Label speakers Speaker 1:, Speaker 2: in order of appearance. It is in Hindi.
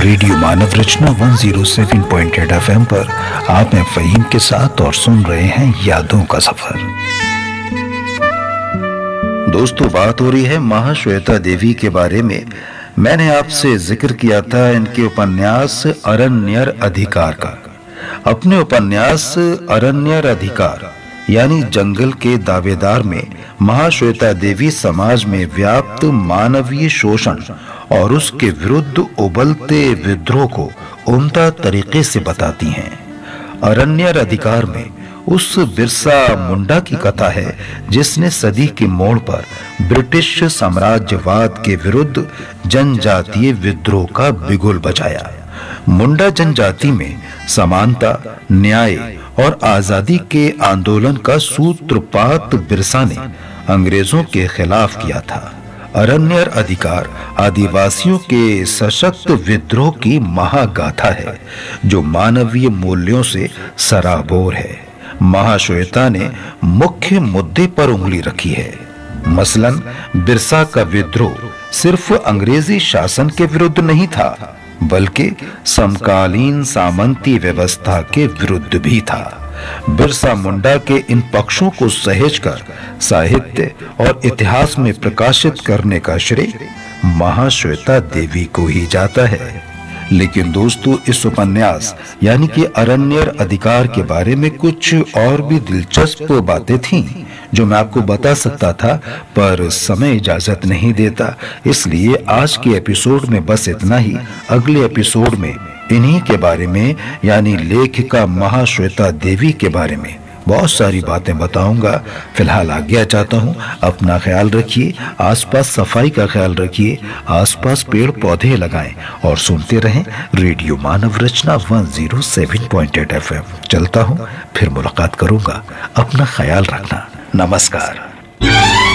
Speaker 1: रेडियो मानव रचना 107.8 FM पर आप हैं फ़हीम के साथ और सुन रहे हैं यादों का सफर। दोस्तों, बात हो रही है महाश्वेता देवी के बारे में। मैंने आपसे जिक्र किया था इनके उपन्यास अरण्यर अधिकार का। अपने उपन्यास अरण्यर अधिकार यानी जंगल के दावेदार में महाश्वेता देवी समाज में व्याप्त मानवीय शोषण और उसके विरुद्ध उबलते विद्रोह को उम्दा तरीके से बताती हैं। अरण्यर अधिकार में उस बिरसा मुंडा की कथा है जिसने सदी के मोड़ पर ब्रिटिश साम्राज्यवाद के विरुद्ध जनजातीय विद्रोह का बिगुल बजाया। मुंडा जनजाति में समानता, न्याय और आजादी के आंदोलन का सूत्रपात बिरसा ने अंग्रेजों के खिलाफ किया था। अरण्यर अधिकार आदिवासियों के सशक्त विद्रोह की महागाथा है जो मानवीय मूल्यों से सराबोर है। महाश्वेता ने मुख्य मुद्दे पर उंगली रखी है। मसलन बिरसा का विद्रोह सिर्फ अंग्रेजी शासन के विरुद्ध नहीं था बल्कि समकालीन सामंती व्यवस्था के विरुद्ध भी था। बिरसा मुंडा के इन पक्षों को सहेजकर साहित्य और इतिहास में प्रकाशित करने का श्रेय महाश्वेता देवी को ही जाता है। लेकिन दोस्तों, इस उपन्यास यानी कि अरण्यर अधिकार के बारे में कुछ और भी दिलचस्प बातें थीं जो मैं आपको बता सकता था, पर समय इजाजत नहीं देता। इसलिए आज के एपिसोड में बस इतना ही। अगले एपिसोड में इन्हीं के बारे में यानी लेखिका महाश्वेता देवी के बारे में बहुत सारी बातें बताऊंगा। फिलहाल आज्ञा चाहता हूं। अपना ख्याल रखिए, आसपास सफाई का ख्याल रखिए, आसपास पेड़ पौधे लगाएं और सुनते रहें रेडियो मानव रचना 107.8 FM। चलता हूं, फिर मुलाकात करूंगा। अपना ख्याल रखना। नमस्कार।